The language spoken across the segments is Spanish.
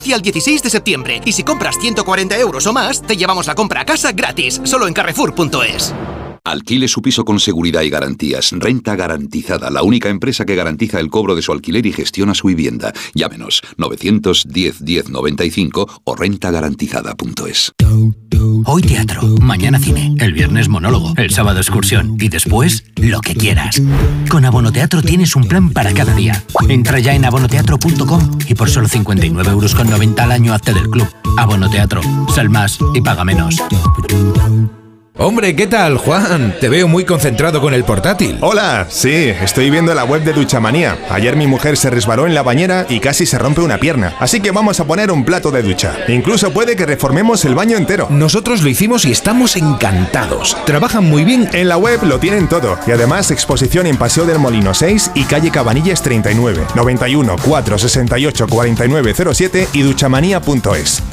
Y al 16 de septiembre. Y si compras 140 € o más, te llevamos la compra a casa gratis. Solo en Carrefour.es. Alquile su piso con seguridad y garantías. Renta Garantizada, la única empresa que garantiza el cobro de su alquiler y gestiona su vivienda. Llámenos 910 10 95 o rentagarantizada.es. Hoy teatro, mañana cine, el viernes monólogo, el sábado excursión y después lo que quieras. Con Abonoteatro tienes un plan para cada día. Entra ya en abonoteatro.com y por solo 59,90 € al año hazte del club. Abonoteatro, sal más y paga menos. Hombre, ¿qué tal, Juan? Te veo muy concentrado con el portátil. Hola, sí, estoy viendo la web de Duchamanía. Ayer mi mujer se resbaló en la bañera y casi se rompe una pierna. Así que vamos a poner un plato de ducha. Incluso puede que reformemos el baño entero. Nosotros lo hicimos y estamos encantados. Trabajan muy bien. En la web lo tienen todo. Y además exposición en Paseo del Molino 6 y calle Cabanillas 39, 91 468 4907 y duchamanía.es.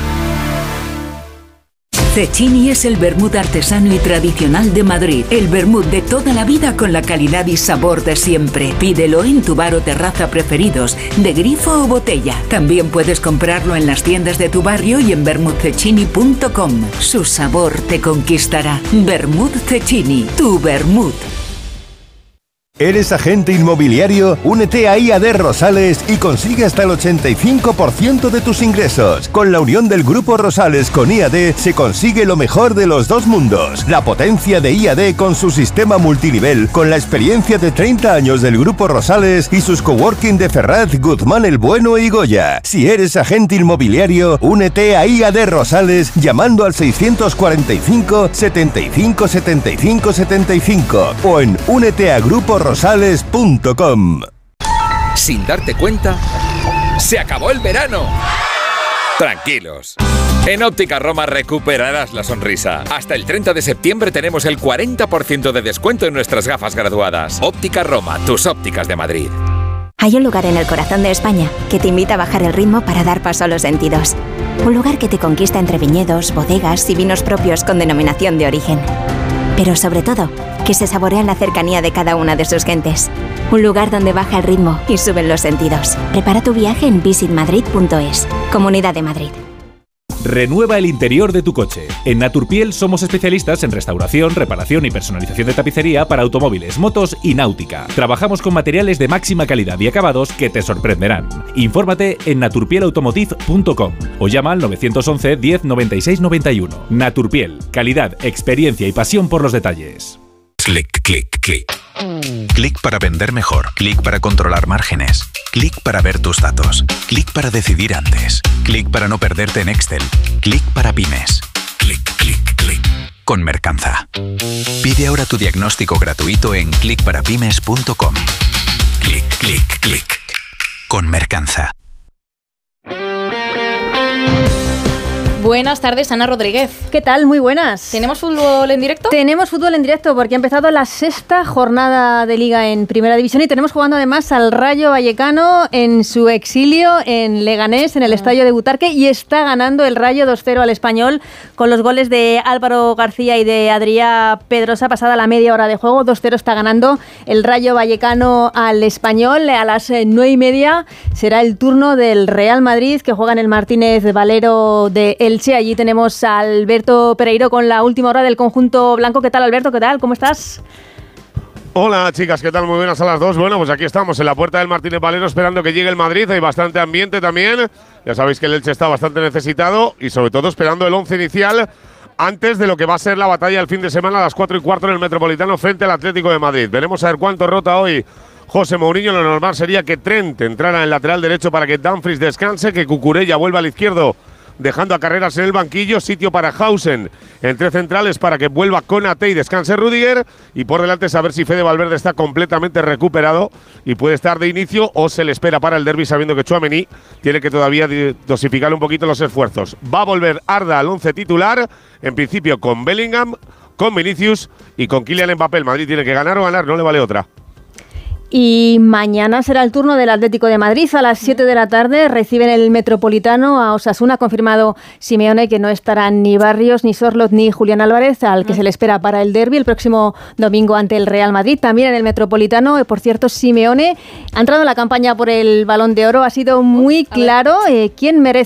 Cecchini es el vermut artesano y tradicional de Madrid. El vermut de toda la vida con la calidad y sabor de siempre. Pídelo en tu bar o terraza preferidos, de grifo o botella. También puedes comprarlo en las tiendas de tu barrio y en vermutcecchini.com. Su sabor te conquistará. Vermut Cecchini, tu vermut. ¿Eres agente inmobiliario? Únete a IAD Rosales y consigue hasta el 85% de tus ingresos. Con la unión del Grupo Rosales con IAD se consigue lo mejor de los dos mundos. La potencia de IAD con su sistema multinivel, con la experiencia de 30 años del Grupo Rosales y sus coworking de Ferraz, Guzmán el Bueno y Goya. Si eres agente inmobiliario, únete a IAD Rosales llamando al 645 75 75 75 o en úneteagruporosales.com. Sin darte cuenta, ¡se acabó el verano! Tranquilos. En Óptica Roma recuperarás la sonrisa. Hasta el 30 de septiembre tenemos el 40% de descuento en nuestras gafas graduadas. Óptica Roma, tus ópticas de Madrid. Hay un lugar en el corazón de España que te invita a bajar el ritmo para dar paso a los sentidos. Un lugar que te conquista entre viñedos, bodegas y vinos propios con denominación de origen. Pero sobre todo, que se saborea la cercanía de cada una de sus gentes. Un lugar donde baja el ritmo y suben los sentidos. Prepara tu viaje en visitmadrid.es. Comunidad de Madrid. Renueva el interior de tu coche. En Naturpiel somos especialistas en restauración, reparación y personalización de tapicería para automóviles, motos y náutica. Trabajamos con materiales de máxima calidad y acabados que te sorprenderán. Infórmate en naturpielautomotive.com o llama al 911 10 96 91. Naturpiel, calidad, experiencia y pasión por los detalles. Clic, clic, clic. Clic para vender mejor. Clic para controlar márgenes. Clic para ver tus datos. Clic para decidir antes. Clic para no perderte en Excel. Clic para pymes. Clic, clic, clic. Con Mercanza. Pide ahora tu diagnóstico gratuito en clicparapymes.com. Clic, clic, clic. Con Mercanza. Buenas tardes, Ana Rodríguez. ¿Qué tal? Muy buenas. ¿Tenemos fútbol en directo? Tenemos fútbol en directo porque ha empezado la sexta jornada de Liga en Primera División y tenemos jugando además al Rayo Vallecano en su exilio en Leganés, en el estadio de Butarque, y está ganando el Rayo 2-0 al Español con los goles de Álvaro García y de Adrià Pedrosa pasada la media hora de juego. 2-0 está ganando el Rayo Vallecano al Español. A las 9:30 será el turno del Real Madrid, que juega en el Martínez Valero de Elche. Allí tenemos a Alberto Pereiro con la última hora del conjunto blanco. ¿Qué tal, Alberto? ¿Qué tal? ¿Cómo estás? Hola, chicas, ¿qué tal? Muy buenas a las dos. Bueno, pues aquí estamos en la puerta del Martínez Valero esperando que llegue el Madrid. Hay bastante ambiente también. Ya sabéis que el Elche está bastante necesitado y sobre todo esperando el 11 inicial antes de lo que va a ser la batalla el fin de semana a las 4:15 en el Metropolitano frente al Atlético de Madrid. Veremos a ver cuánto rota hoy José Mourinho. Lo normal sería que Trent entrara en el lateral derecho para que Dumfries descanse, que Cucurella vuelva al izquierdo, dejando a Carreras en el banquillo, sitio para Hausen entre centrales para que vuelva Konaté y descanse Rüdiger, y por delante saber si Fede Valverde está completamente recuperado y puede estar de inicio o se le espera para el derbi, sabiendo que Tchouaméni tiene que todavía dosificar un poquito los esfuerzos. Va a volver Arda al 11 titular, en principio con Bellingham, con Vinicius y con Kylian Mbappé. El Madrid tiene que ganar o ganar, no le vale otra. Y mañana será el turno del Atlético de Madrid. A las 7 de la tarde reciben el Metropolitano a Osasuna. Ha confirmado Simeone que no estarán ni Barrios, ni Sorloth, ni Julián Álvarez, al que se le espera para el derbi el próximo domingo ante el Real Madrid. También en el Metropolitano, por cierto, Simeone ha entrado en la campaña por el Balón de Oro. Ha sido muy claro quién merece